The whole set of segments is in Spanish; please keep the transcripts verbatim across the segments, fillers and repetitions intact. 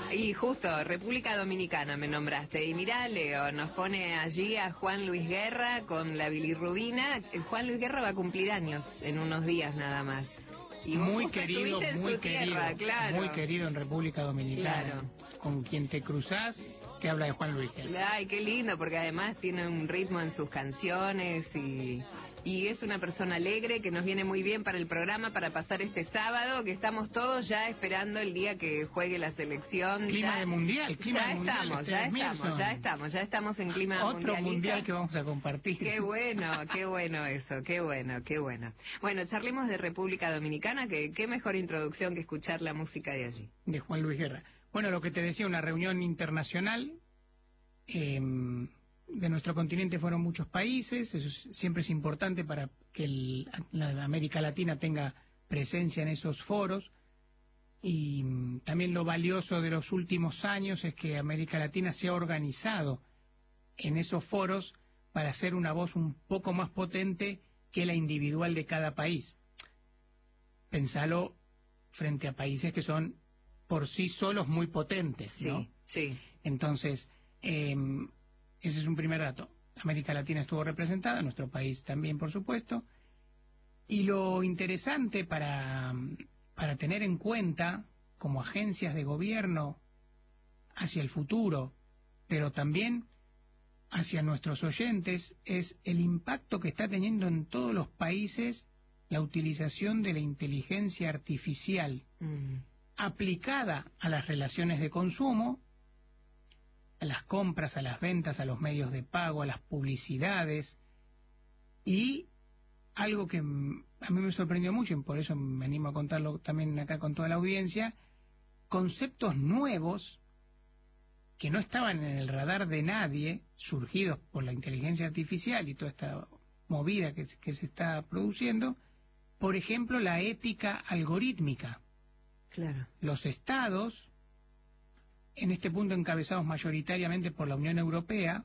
Y justo, República Dominicana me nombraste. Y mirá, Leo, nos pone allí a Juan Luis Guerra con la bilirrubina. Juan Luis Guerra va a cumplir años en unos días nada más. Y vos muy justo querido, estuviste en muy su querido, tierra, claro. muy querido en República Dominicana. Claro. Con quien te cruzás, te habla de Juan Luis Guerra. Ay, qué lindo, porque además tiene un ritmo en sus canciones y... Y es una persona alegre que nos viene muy bien para el programa, para pasar este sábado, que estamos todos ya esperando el día que juegue la selección. Clima ya, de mundial, clima ya de mundial. Estamos, ya estamos, ya estamos, ya estamos en clima mundial. Otro mundial que vamos a compartir. Qué bueno, qué bueno eso, qué bueno, qué bueno. Bueno, charlemos de República Dominicana, que qué mejor introducción que escuchar la música de allí. De Juan Luis Guerra. Bueno, lo que te decía, una reunión internacional. Eh, de nuestro continente fueron muchos países, eso es, siempre es importante para que el, la América Latina tenga presencia en esos foros, y mm, también lo valioso de los últimos años es que América Latina se ha organizado en esos foros para hacer una voz un poco más potente que la individual de cada país. Pensalo frente a países que son por sí solos muy potentes, ¿no? Sí, sí. Entonces, eh, ese es un primer dato. América Latina estuvo representada, nuestro país también, por supuesto. Y lo interesante para, para tener en cuenta como agencias de gobierno hacia el futuro, pero también hacia nuestros oyentes, es el impacto que está teniendo en todos los países la utilización de la inteligencia artificial mm. aplicada a las relaciones de consumo, a las compras, a las ventas, a los medios de pago, a las publicidades, y algo que a mí me sorprendió mucho, y por eso me animo a contarlo también acá con toda la audiencia, conceptos nuevos que no estaban en el radar de nadie, surgidos por la inteligencia artificial y toda esta movida que, que se está produciendo. Por ejemplo, la ética algorítmica. Claro. Los estados, en este punto encabezados mayoritariamente por la Unión Europea,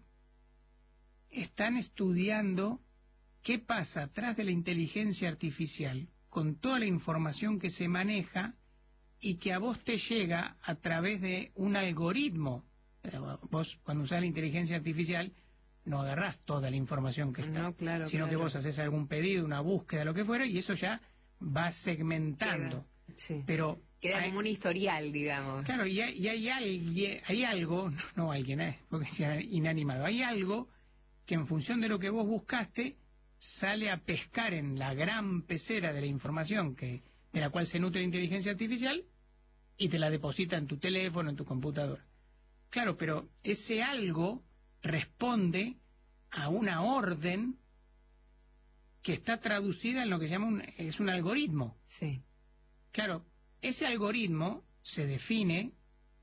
están estudiando qué pasa atrás de la inteligencia artificial con toda la información que se maneja y que a vos te llega a través de un algoritmo. Vos, cuando usás la inteligencia artificial, no agarrás toda la información que está, no, claro, sino claro. que vos haces algún pedido, una búsqueda, lo que fuera, y eso ya va segmentando. Queda, sí. Pero Queda hay, como un historial, digamos. Claro, y hay, y hay, alguien, hay algo, no, no alguien, eh, porque sea inanimado, hay algo que en función de lo que vos buscaste, sale a pescar en la gran pecera de la información que de la cual se nutre la inteligencia artificial y te la deposita en tu teléfono, en tu computadora. Claro, pero ese algo responde a una orden que está traducida en lo que se llama un, es un algoritmo. Sí. Claro, ese algoritmo se define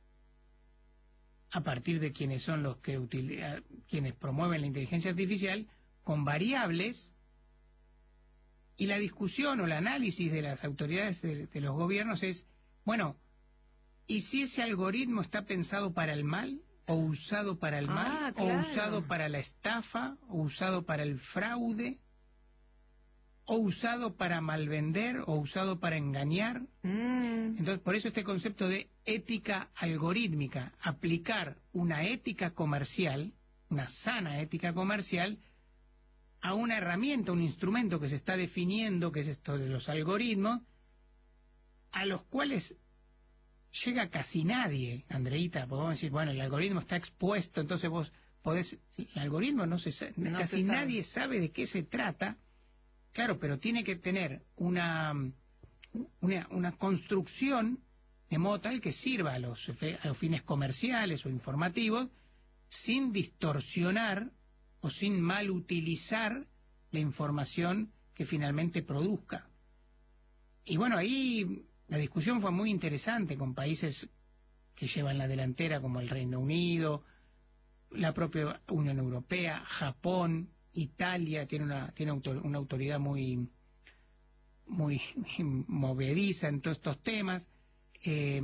a partir de quienes son los que util, quienes promueven la inteligencia artificial con variables, y la discusión o el análisis de las autoridades de, de los gobiernos es, bueno, ¿y si ese algoritmo está pensado para el mal, o usado para el ah, mal, claro. o usado para la estafa, o usado para el fraude, o usado para malvender, o usado para engañar? Mm. Entonces, por eso este concepto de ética algorítmica, aplicar una ética comercial, una sana ética comercial, a una herramienta, un instrumento que se está definiendo, que es esto de los algoritmos, a los cuales llega casi nadie, Andreita, podemos decir, bueno, el algoritmo está expuesto, entonces vos podés, el algoritmo no se no casi se sabe. Nadie sabe de qué se trata, claro, pero tiene que tener una, una, una construcción de modo tal que sirva a los, a los fines comerciales o informativos, sin distorsionar o sin mal utilizar la información que finalmente produzca. Y bueno, ahí la discusión fue muy interesante con países que llevan la delantera como el Reino Unido, la propia Unión Europea, Japón, Italia tiene una tiene autor, una autoridad muy muy movediza en todos estos temas, eh,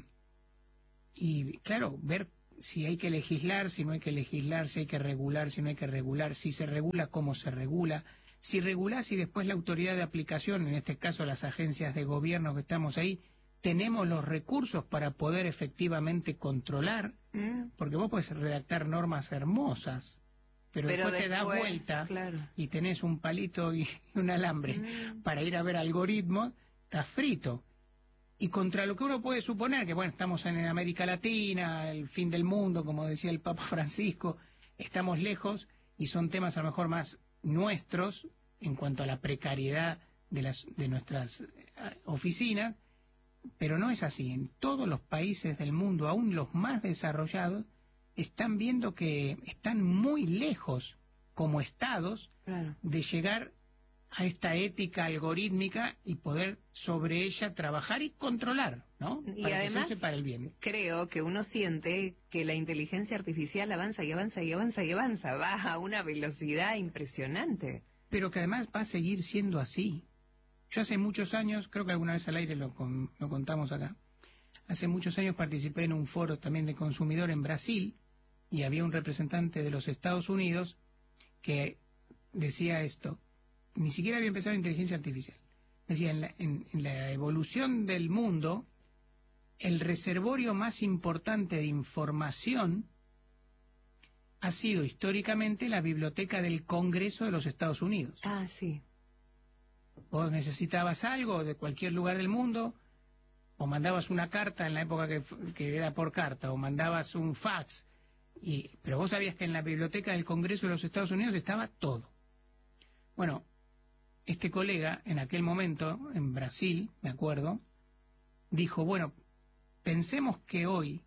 y claro, ver si hay que legislar, si no hay que legislar, si hay que regular, si no hay que regular, si se regula, cómo se regula, si regulás y después la autoridad de aplicación, en este caso las agencias de gobierno que estamos ahí, te tenemos los recursos para poder efectivamente controlar, mm. porque vos podés redactar normas hermosas, pero, pero después, después te das vuelta, claro, y tenés un palito y un alambre mm. para ir a ver algoritmos, estás frito. Y contra lo que uno puede suponer, que bueno, estamos en América Latina, el fin del mundo, como decía el Papa Francisco, estamos lejos y son temas a lo mejor más nuestros en cuanto a la precariedad de, las, de nuestras oficinas, pero no es así. En todos los países del mundo, aún los más desarrollados, están viendo que están muy lejos como estados, claro, de llegar a esta ética algorítmica y poder sobre ella trabajar y controlar, ¿no? Y para además, que se use para el bien. Creo que uno siente que la inteligencia artificial avanza y avanza y avanza y avanza, va a una velocidad impresionante. Pero que además va a seguir siendo así. Yo hace muchos años, creo que alguna vez al aire lo, con, lo contamos acá, hace muchos años participé en un foro también de consumidor en Brasil y había un representante de los Estados Unidos que decía esto. Ni siquiera había empezado la inteligencia artificial. Decía, en la, en, en la evolución del mundo, el reservorio más importante de información ha sido históricamente la biblioteca del Congreso de los Estados Unidos. Ah, sí. Vos necesitabas algo de cualquier lugar del mundo, o mandabas una carta en la época que, que era por carta, o mandabas un fax, y, pero vos sabías que en la biblioteca del Congreso de los Estados Unidos estaba todo. Bueno, este colega, en aquel momento, en Brasil, me acuerdo, dijo, bueno, pensemos que hoy,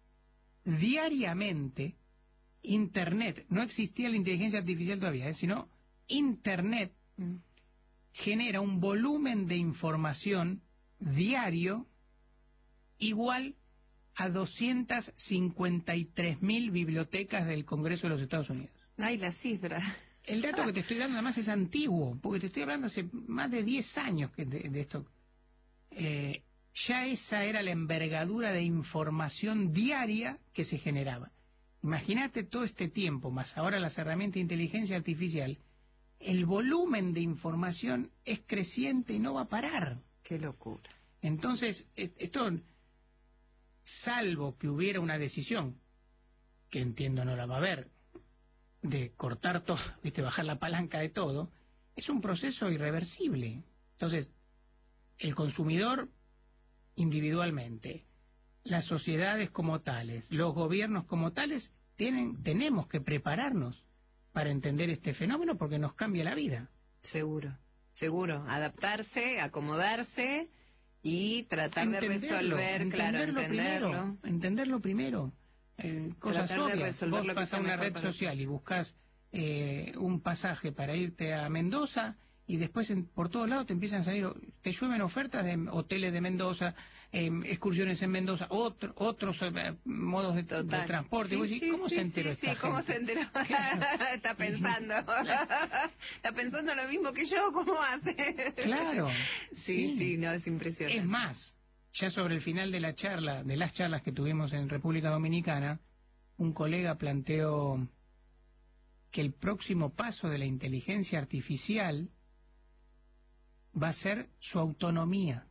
diariamente, Internet, no existía la inteligencia artificial todavía, ¿eh? sino Internet mm. genera un volumen de información diario igual a doscientas cincuenta y tres mil bibliotecas del Congreso de los Estados Unidos. Ay, la cifra. El dato que te estoy dando además es antiguo, porque te estoy hablando hace más de diez años que de, de esto. Eh, ya esa era la envergadura de información diaria que se generaba. Imagínate todo este tiempo, más ahora las herramientas de inteligencia artificial, el volumen de información es creciente y no va a parar. ¡Qué locura! Entonces, esto, salvo que hubiera una decisión, que entiendo no la va a haber, de cortar todo, ¿viste? Bajar la palanca de todo, es un proceso irreversible. Entonces, el consumidor individualmente, las sociedades como tales, los gobiernos como tales, tienen, tenemos que prepararnos para entender este fenómeno porque nos cambia la vida. Seguro, seguro. Adaptarse, acomodarse y tratar entenderlo, de resolver, entenderlo claro, entenderlo. Primero, entenderlo primero. Eh, cosas obvias. Vos vas a una red social y buscas eh, un pasaje para irte a Mendoza y después en, por todos lados te empiezan a salir, te llueven ofertas de hoteles de Mendoza, eh, excursiones en Mendoza, otro, otros eh, modos de, de transporte. Sí, y vos decís, sí, ¿cómo sí, se enteró sí, esta sí, ¿cómo gente? se enteró? Claro. Está pensando. Está pensando lo mismo que yo, ¿cómo hace? Claro. Sí, sí, sí, no, es impresionante. Es más, ya sobre el final de la charla, de las charlas que tuvimos en República Dominicana, un colega planteó que el próximo paso de la inteligencia artificial va a ser su autonomía.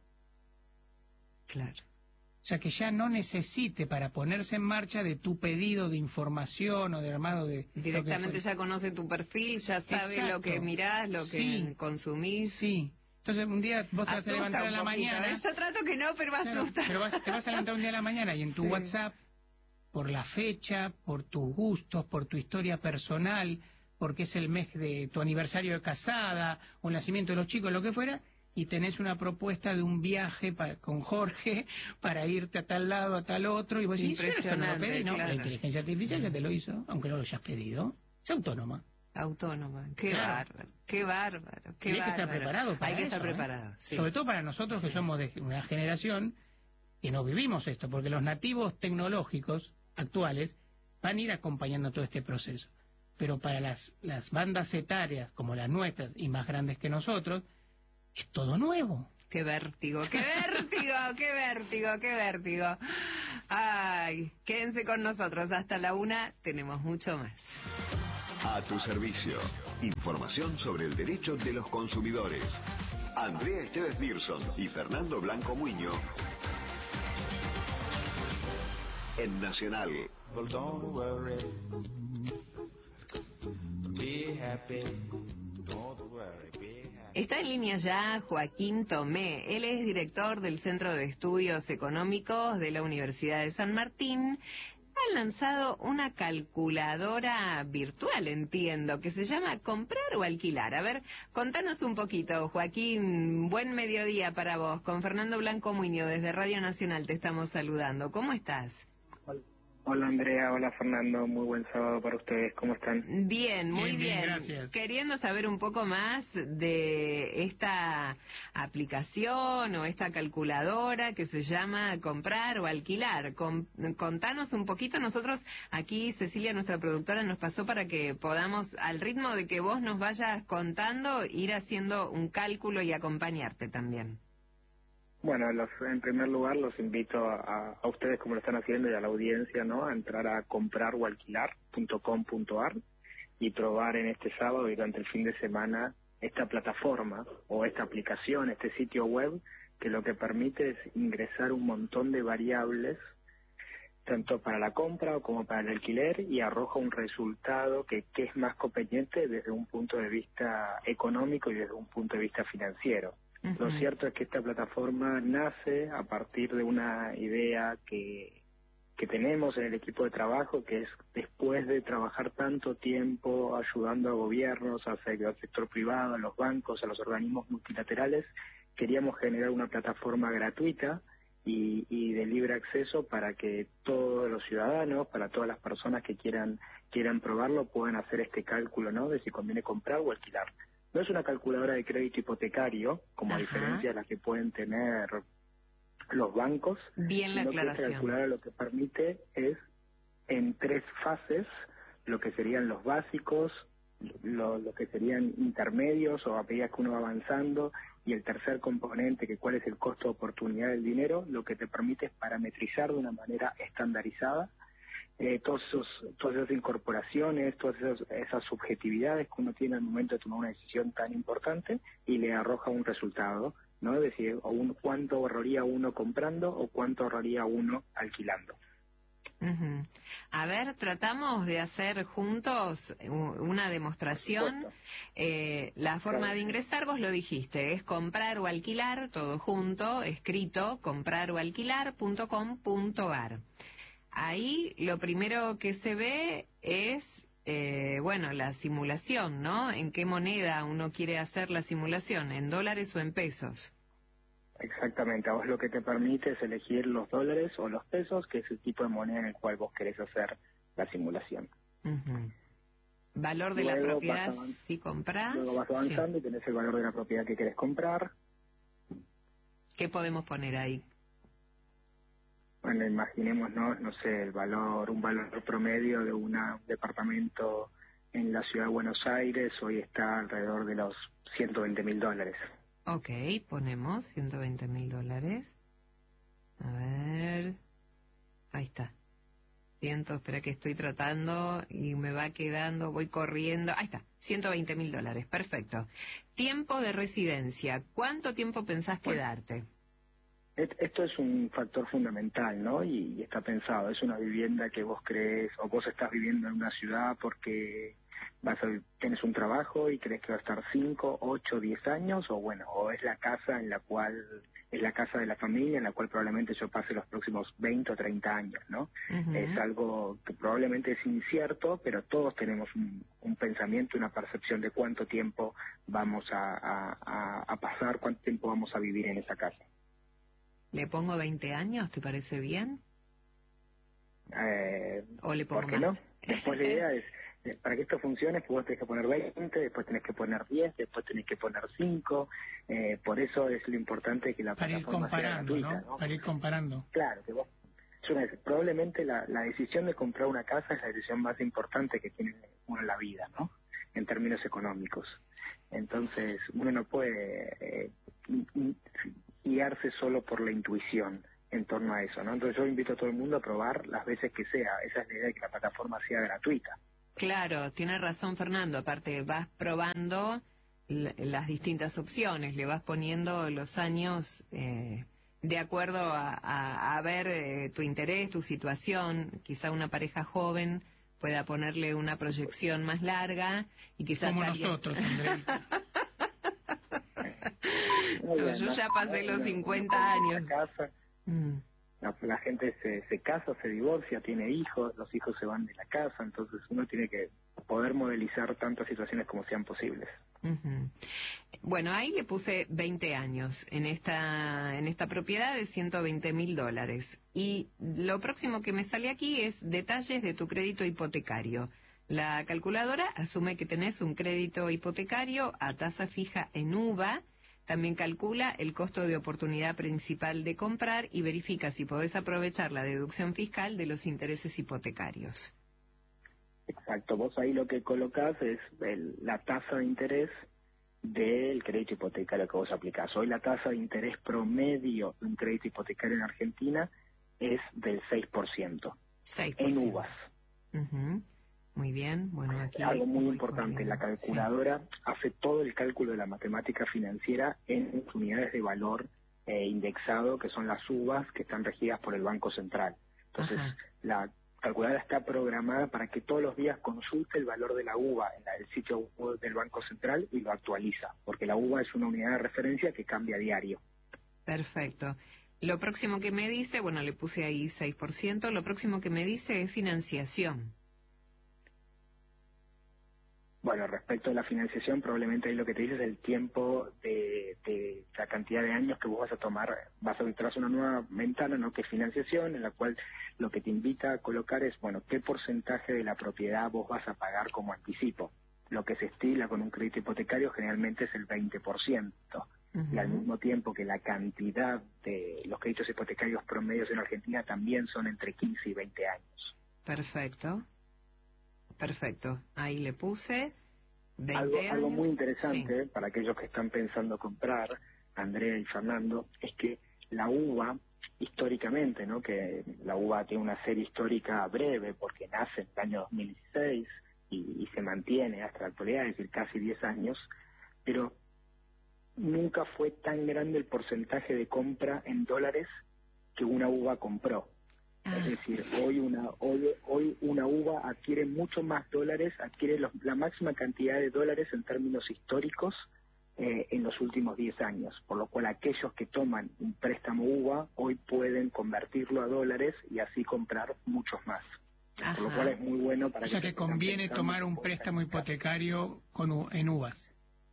Claro. O sea, que ya no necesite para ponerse en marcha de tu pedido de información o de armado de... Directamente ya conoce tu perfil, ya sabe Exacto. lo que mirás, lo que sí. consumís. Sí. Entonces un día vos te vas a levantar en la mañana... Yo trato que no, pero me claro, asusta. Pero vas, te vas a levantar un día en la mañana y en tu sí. WhatsApp, por la fecha, por tus gustos, por tu historia personal, porque es el mes de tu aniversario de casada o el nacimiento de los chicos, lo que fuera, y tenés una propuesta de un viaje para, con Jorge para irte a tal lado, a tal otro, y vos decís, esto no lo pedí, no, claro. La inteligencia artificial ya te lo hizo, aunque no lo hayas pedido, es autónoma. Autónoma, qué claro. bárbaro, qué bárbaro, qué y hay bárbaro. que estar preparado para Hay que eso, estar ¿eh? preparado, sí. Sobre todo para nosotros sí. que somos de una generación que no vivimos esto, porque los nativos tecnológicos actuales van a ir acompañando todo este proceso. Pero para las, las bandas etarias como las nuestras y más grandes que nosotros, es todo nuevo. ¡Qué vértigo, qué vértigo, qué vértigo, qué vértigo! Ay, quédense con nosotros, hasta la una tenemos mucho más. A tu servicio, información sobre el derecho de los consumidores. Andrea Esteves Mirson y Fernando Blanco Muño en Nacional. Well, don't worry. Be happy. Don't worry. Be happy. Está en línea ya Joaquín Tomé. Él es director del Centro de Estudios Económicos de la Universidad de San Martín. Han lanzado una calculadora virtual, entiendo, que se llama Comprar o Alquilar. A ver, contanos un poquito, Joaquín. Buen mediodía para vos. Con Fernando Blanco Muñoz, desde Radio Nacional te estamos saludando. ¿Cómo estás? Hola Andrea, hola Fernando, muy buen sábado para ustedes, ¿cómo están? Bien, muy Bien, bien, bien. gracias. Queriendo saber un poco más de esta aplicación o esta calculadora que se llama Comprar o Alquilar. Con, contanos un poquito, nosotros aquí, Cecilia, nuestra productora, nos pasó para que podamos, al ritmo de que vos nos vayas contando, ir haciendo un cálculo y acompañarte también. Bueno, los, en primer lugar los invito a, a ustedes, como lo están haciendo, y a la audiencia, ¿no?, a entrar a comprar o alquilar punto com punto a r y probar en este sábado y durante el fin de semana esta plataforma o esta aplicación, este sitio web, que lo que permite es ingresar un montón de variables, tanto para la compra como para el alquiler, y arroja un resultado que, que es más conveniente desde un punto de vista económico y desde un punto de vista financiero. Uh-huh. Lo cierto es que esta plataforma nace a partir de una idea que, que tenemos en el equipo de trabajo, que es, después de trabajar tanto tiempo ayudando a gobiernos, al sector privado, a los bancos, a los organismos multilaterales, queríamos generar una plataforma gratuita y, y de libre acceso para que todos los ciudadanos, para todas las personas que quieran quieran probarlo, puedan hacer este cálculo, ¿no?, de si conviene comprar o alquilar. No es una calculadora de crédito hipotecario, como Ajá. a diferencia de la que pueden tener los bancos. Bien la aclaración. Esta calculadora lo que permite es, en tres fases, lo que serían los básicos, lo, lo que serían intermedios o a medida que uno va avanzando, y el tercer componente, que cuál es el costo de oportunidad del dinero, lo que te permite es parametrizar de una manera estandarizada Eh, todos esos, todas esas incorporaciones, todas esas, esas subjetividades que uno tiene al momento de tomar una decisión tan importante, y le arroja un resultado, ¿no? Es decir, o un, cuánto ahorraría uno comprando o cuánto ahorraría uno alquilando. Uh-huh. A ver, tratamos de hacer juntos una demostración. Eh, la forma claro. de ingresar, vos lo dijiste, es comprar o alquilar, todo junto, escrito, comprar o alquilar punto com punto a r. Ahí lo primero que se ve es, eh, bueno, la simulación, ¿no? ¿En qué moneda uno quiere hacer la simulación? ¿En dólares o en pesos? Exactamente, a vos lo que te permite es elegir los dólares o los pesos, que es el tipo de moneda en el cual vos querés hacer la simulación. Uh-huh. Valor de luego la propiedad, avanz- si comprás. Luego vas avanzando, sí, y tenés el valor de la propiedad que querés comprar. ¿Qué podemos poner ahí? Bueno, imaginémonos, no sé, el valor, un valor promedio de una, un departamento en la ciudad de Buenos Aires hoy está alrededor de los ciento veinte mil dólares. Ok, ponemos ciento veinte mil dólares. A ver, ahí está. Ciento, espera que estoy tratando y me va quedando, voy corriendo. Ahí está, ciento veinte mil dólares, perfecto. Tiempo de residencia, ¿cuánto tiempo pensás bueno. quedarte? Esto es un factor fundamental, ¿no? Y, y está pensado, es una vivienda que vos crees, o vos estás viviendo en una ciudad porque vas a, tienes un trabajo y crees que va a estar cinco, ocho, diez años, o bueno, o es la casa en la cual, es la casa de la familia en la cual probablemente yo pase los próximos veinte o treinta años, ¿no? Uh-huh. Es algo que probablemente es incierto, pero todos tenemos un, un pensamiento, una percepción de cuánto tiempo vamos a, a, a pasar, cuánto tiempo vamos a vivir en esa casa. ¿Le pongo veinte años? ¿Te parece bien? Eh, ¿O le pongo ¿por qué más? no? Después la idea es, para que esto funcione, pues vos tenés que poner veinte, después tenés que poner diez, después tenés que poner cinco, eh, por eso es lo importante que la para plataforma ir comparando, sea gratuita, ¿no? ¿no? Para ir comparando. Claro, que vos, una, probablemente la, la decisión de comprar una casa es la decisión más importante que tiene uno en la vida, ¿no? En términos económicos. Entonces, uno no puede eh, guiarse solo por la intuición en torno a eso, ¿no? Entonces yo invito a todo el mundo a probar las veces que sea. Esa es la idea, de que la plataforma sea gratuita. Claro, tiene razón Fernando. Aparte, vas probando l- las distintas opciones, le vas poniendo los años eh, de acuerdo a, a, a ver eh, tu interés, tu situación. Quizá una pareja joven pueda ponerle una proyección más larga y quizás como alguien... nosotros, Andrés. No, yo ya pasé los cincuenta años. Casa, mm. la, la gente se, se casa, se divorcia, tiene hijos, los hijos se van de la casa, entonces uno tiene que poder modelizar tantas situaciones como sean posibles. Uh-huh. Bueno, ahí le puse veinte años en esta en esta propiedad de ciento veinte mil dólares. Y lo próximo que me sale aquí es detalles de tu crédito hipotecario. La calculadora asume que tenés un crédito hipotecario a tasa fija en U V A. También calcula el costo de oportunidad principal de comprar y verifica si podés aprovechar la deducción fiscal de los intereses hipotecarios. Exacto, vos ahí lo que colocás es el, la tasa de interés del crédito hipotecario que vos aplicás. Hoy la tasa de interés promedio de un crédito hipotecario en Argentina es del seis por ciento, seis por ciento. en U V A S. Uh-huh. Muy bien, bueno, aquí... Algo muy importante, corriendo. La calculadora sí. hace todo el cálculo de la matemática financiera en unidades de valor eh, indexado, que son las U V A S, que están regidas por el Banco Central. Entonces, Ajá. la calculadora está programada para que todos los días consulte el valor de la U V A en la, el sitio web del Banco Central y lo actualiza, porque la U V A es una unidad de referencia que cambia a diario. Perfecto. Lo próximo que me dice, bueno, le puse ahí seis por ciento, lo próximo que me dice es financiación. Bueno, respecto a la financiación, probablemente ahí lo que te dice es el tiempo de, de la cantidad de años que vos vas a tomar. Vas a entrar a una nueva ventana, ¿no?, que es financiación, en la cual lo que te invita a colocar es, bueno, qué porcentaje de la propiedad vos vas a pagar como anticipo. Lo que se estila con un crédito hipotecario generalmente es el veinte por ciento. Uh-huh. Y al mismo tiempo que la cantidad de los créditos hipotecarios promedios en Argentina también son entre quince y veinte años. Perfecto. Perfecto, ahí le puse veinte algo, años. Algo muy interesante sí. para aquellos que están pensando comprar, Andrea y Fernando, es que la U V A, históricamente, ¿no?, que la U V A tiene una serie histórica breve porque nace en el año dos mil dieciséis y, y se mantiene hasta la actualidad, es decir, casi diez años, pero nunca fue tan grande el porcentaje de compra en dólares que una U V A compró. Ah. Es decir, hoy una hoy, hoy una U V A adquiere mucho más dólares, adquiere los, la máxima cantidad de dólares en términos históricos eh, en los últimos diez años, por lo cual aquellos que toman un préstamo U V A hoy pueden convertirlo a dólares y así comprar muchos más. Ajá. Por lo cual es muy bueno para... O sea que, que conviene tomar un préstamo hipotecario con, en U V A S.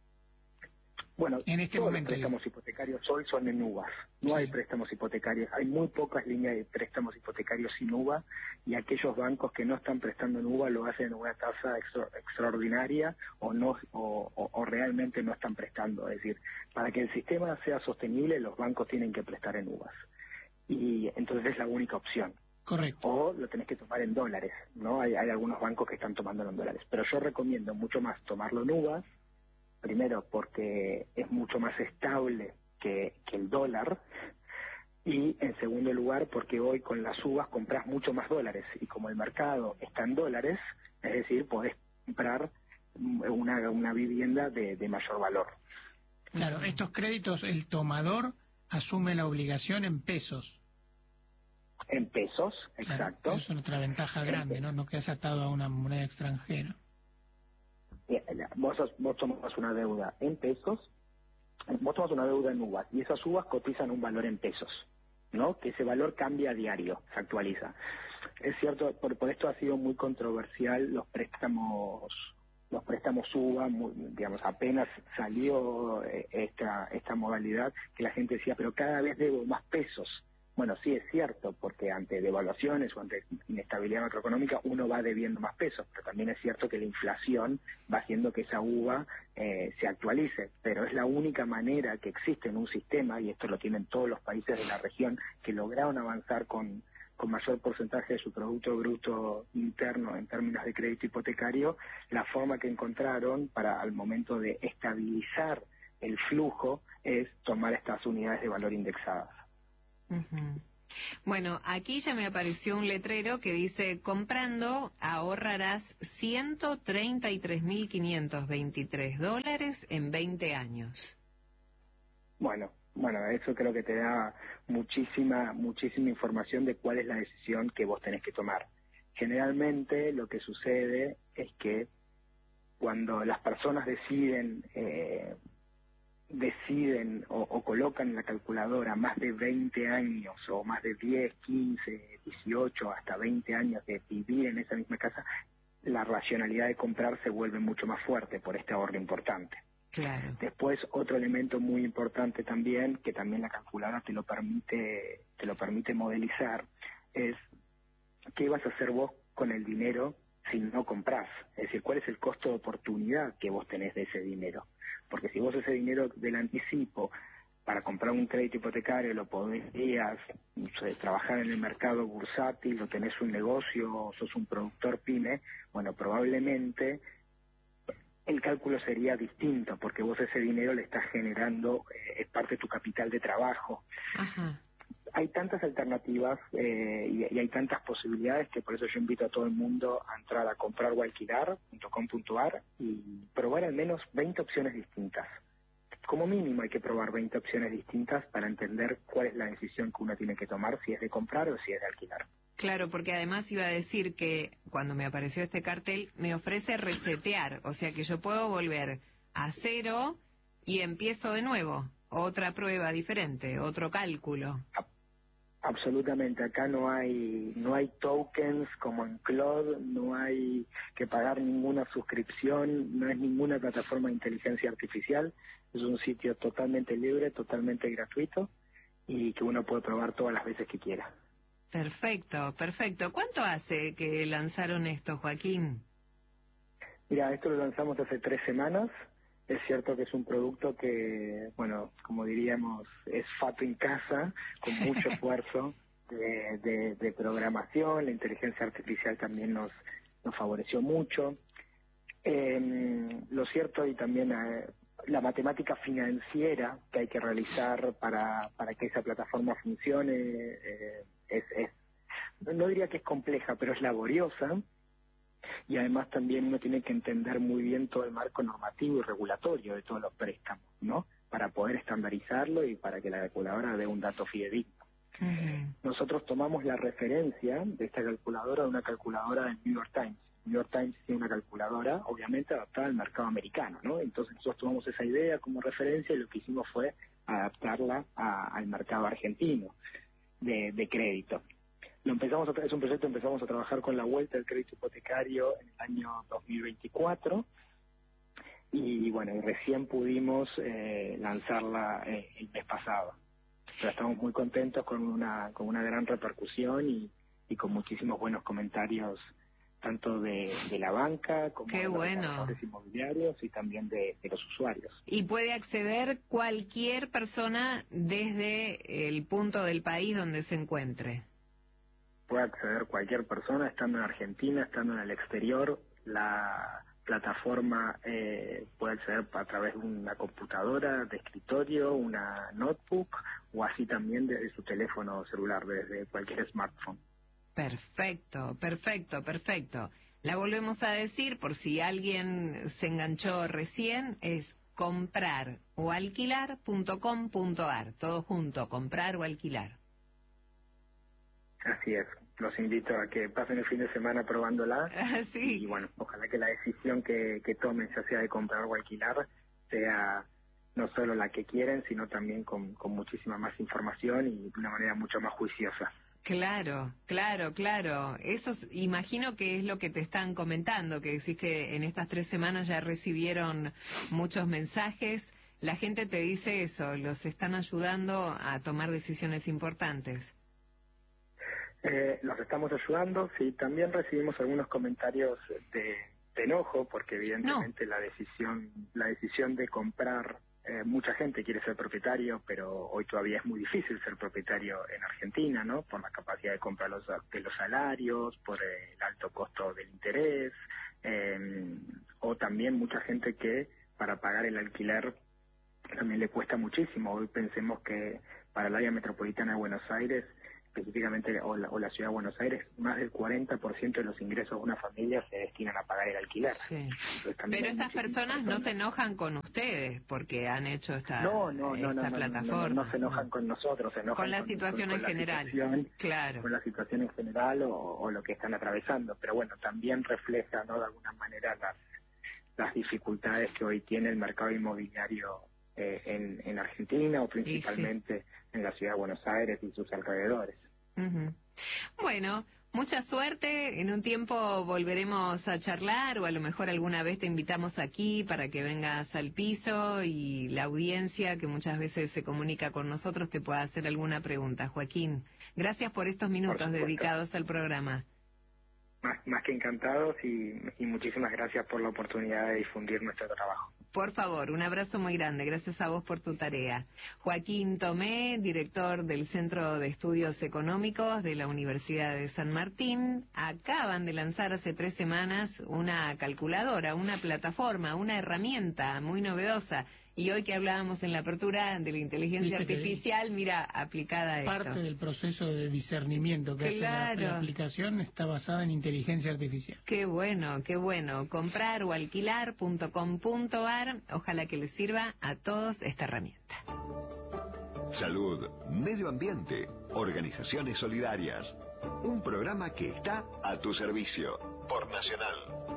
Bueno, en este todos momento, los préstamos digo. hipotecarios hoy son en U V A S. No sí. hay préstamos hipotecarios, hay muy pocas líneas de préstamos hipotecarios sin U V A y aquellos bancos que no están prestando en U V A lo hacen en una tasa extra, extraordinaria o no o, o, o realmente no están prestando. Es decir, para que el sistema sea sostenible, los bancos tienen que prestar en U V A S. Y entonces es la única opción. Correcto. O lo tenés que tomar en dólares, ¿no? Hay, hay algunos bancos que están tomándolo en dólares. Pero yo recomiendo mucho más tomarlo en U V A S. Primero, porque es mucho más estable que, que el dólar. Y en segundo lugar, porque hoy con las U V A S compras mucho más dólares. Y como el mercado está en dólares, es decir, podés comprar una, una vivienda de, de mayor valor. Claro, estos créditos, el tomador asume la obligación en pesos. En pesos, claro, exacto. Eso es otra ventaja grande, ¿no? No quedas atado a una moneda extranjera. Vos, vos tomas una deuda en pesos, vos tomas una deuda en U V A S y esas U V A S cotizan un valor en pesos, ¿no? Que ese valor cambia a diario, se actualiza. Es cierto, por, por esto ha sido muy controversial los préstamos, los préstamos U V A, muy, digamos, apenas salió esta, esta modalidad que la gente decía, pero cada vez debo más pesos. Bueno, sí es cierto, porque ante devaluaciones o ante inestabilidad macroeconómica uno va debiendo más pesos, pero también es cierto que la inflación va haciendo que esa U V A eh, se actualice, pero es la única manera que existe en un sistema, y esto lo tienen todos los países de la región, que lograron avanzar con, con mayor porcentaje de su Producto Bruto Interno en términos de crédito hipotecario, la forma que encontraron para al momento de estabilizar el flujo es tomar estas unidades de valor indexadas. Uh-huh. Bueno, aquí ya me apareció un letrero que dice, comprando ahorrarás ciento treinta y tres mil quinientos veintitrés dólares en veinte años. Bueno, bueno, eso creo que te da muchísima, muchísima información de cuál es la decisión que vos tenés que tomar. Generalmente lo que sucede es que cuando las personas deciden eh, deciden o, o colocan en la calculadora más de veinte años o más de diez, quince, dieciocho, hasta veinte años de vivir en esa misma casa, la racionalidad de comprar se vuelve mucho más fuerte por este ahorro importante. Claro. Después, otro elemento muy importante también, que también la calculadora te lo permite, te lo permite modelizar, es qué vas a hacer vos con el dinero si no comprás. Es decir, cuál es el costo de oportunidad que vos tenés de ese dinero. Porque si vos ese dinero del anticipo para comprar un crédito hipotecario lo podrías no sé, trabajar en el mercado bursátil, o tenés un negocio, o sos un productor pyme, bueno, probablemente el cálculo sería distinto, porque vos ese dinero le estás generando, eh, es parte de tu capital de trabajo. Ajá. Hay tantas alternativas eh, y, y hay tantas posibilidades que por eso yo invito a todo el mundo a entrar a comprar o alquilar punto com punto ar y probar al menos veinte opciones distintas. Como mínimo hay que probar veinte opciones distintas para entender cuál es la decisión que uno tiene que tomar, si es de comprar o si es de alquilar. Claro, porque además iba a decir que cuando me apareció este cartel me ofrece resetear, o sea que yo puedo volver a cero y empiezo de nuevo, otra prueba diferente, otro cálculo. Absolutamente, acá no hay no hay tokens como en Claude, no hay que pagar ninguna suscripción, no es ninguna plataforma de inteligencia artificial, es un sitio totalmente libre, totalmente gratuito y que uno puede probar todas las veces que quiera. Perfecto, perfecto. ¿Cuánto hace que lanzaron esto, Joaquín? Mira, esto lo lanzamos hace tres semanas. Es cierto que es un producto que, bueno, como diríamos, es fato en casa, con mucho esfuerzo de, de, de programación. La inteligencia artificial también nos, nos favoreció mucho. Eh, lo cierto y también eh, la matemática financiera que hay que realizar para, para que esa plataforma funcione eh, es, es, no diría que es compleja, pero es laboriosa. Y además también uno tiene que entender muy bien todo el marco normativo y regulatorio de todos los préstamos, ¿no? Para poder estandarizarlo y para que la calculadora dé un dato fidedigno. Uh-huh. Nosotros tomamos la referencia de esta calculadora de una calculadora del New York Times. New York Times tiene una calculadora, obviamente, adaptada al mercado americano, ¿no? Entonces nosotros tomamos esa idea como referencia y lo que hicimos fue adaptarla a, al mercado argentino de, de crédito. Lo empezamos a, es un proyecto, empezamos a trabajar con la vuelta del crédito hipotecario en el año dos mil veinticuatro y bueno, y recién pudimos eh, lanzarla eh, el mes pasado. Pero estamos muy contentos con una con una gran repercusión y, y con muchísimos buenos comentarios tanto de, de la banca como Qué de los bueno. desarrolladores inmobiliarios y también de, de los usuarios. Y puede acceder cualquier persona desde el punto del país donde se encuentre. Puede acceder cualquier persona, estando en Argentina, estando en el exterior. La plataforma eh, puede acceder a través de una computadora de escritorio, una notebook, o así también desde su teléfono celular, desde cualquier smartphone. Perfecto, perfecto, perfecto. La volvemos a decir por si alguien se enganchó recién, es comprar o alquilar punto com punto ar. Todo junto, comprar o alquilar. Así es, los invito a que pasen el fin de semana probándola. Sí. Y bueno, ojalá que la decisión que, que tomen, ya sea de comprar o alquilar, sea no solo la que quieren, sino también con, con muchísima más información y de una manera mucho más juiciosa. Claro, claro, claro. Eso es, imagino que es lo que te están comentando, que decís que en estas tres semanas ya recibieron muchos mensajes. La gente te dice eso, los están ayudando a tomar decisiones importantes. Eh, los estamos ayudando, sí, también recibimos algunos comentarios de, de enojo, porque evidentemente no. la decisión la decisión de comprar, eh, mucha gente quiere ser propietario, pero hoy todavía es muy difícil ser propietario en Argentina, ¿no? Por la capacidad de compra los, de los salarios, por el alto costo del interés, eh, o también mucha gente que para pagar el alquiler también le cuesta muchísimo. Hoy pensemos que para el área metropolitana de Buenos Aires específicamente o la, o la Ciudad de Buenos Aires, más del cuarenta por ciento de los ingresos de una familia se destinan a pagar el alquiler. Sí. Pero estas personas no se enojan con ustedes porque han hecho esta, no, no, no, esta no, plataforma. No, no, no se enojan con nosotros, se enojan con la con, situación con, con en general. Situación, claro. Con la situación en general o, o lo que están atravesando. Pero bueno, también refleja, ¿no?, de alguna manera las, las dificultades que hoy tiene el mercado inmobiliario eh, en, en Argentina o principalmente sí. en la Ciudad de Buenos Aires y sus alrededores. Uh-huh. Bueno, mucha suerte. En un tiempo volveremos a charlar o a lo mejor alguna vez te invitamos aquí para que vengas al piso y la audiencia que muchas veces se comunica con nosotros te pueda hacer alguna pregunta. Joaquín, gracias por estos minutos por dedicados al programa. Más, más que encantados y, y muchísimas gracias por la oportunidad de difundir nuestro trabajo. Por favor, un abrazo muy grande. Gracias a vos por tu tarea. Joaquín Tomé, director del Centro de Estudios Económicos de la Universidad de San Martín, acaban de lanzar hace tres semanas una calculadora, una plataforma, una herramienta muy novedosa. Y hoy que hablábamos en la apertura de la inteligencia artificial, mira, aplicada a esto. Parte del proceso de discernimiento que claro. hace la, la aplicación está basada en inteligencia artificial. Qué bueno, qué bueno. Comprar o alquilar punto com punto ar. Ojalá que les sirva a todos esta herramienta. Salud, medio ambiente, organizaciones solidarias. Un programa que está a tu servicio por Nacional.